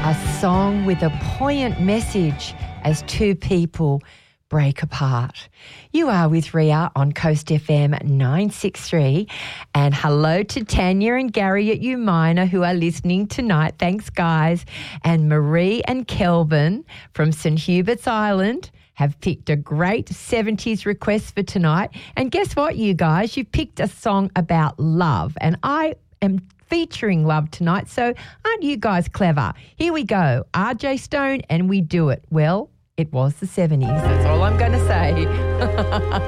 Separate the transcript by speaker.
Speaker 1: A song with a poignant message as two people break apart. You are with Ria on Coast FM 963, and hello to Tanya and Gary at Umina who are listening tonight. Thanks, guys. And Marie and Kelvin from St Hubert's Island have picked a great 70s request for tonight. And guess what, you guys? You've picked a song about love, and I am featuring love tonight, so aren't you guys clever? Here we go. RJ Stone, and we do it. Well, it was the 70s. That's all I'm going to say.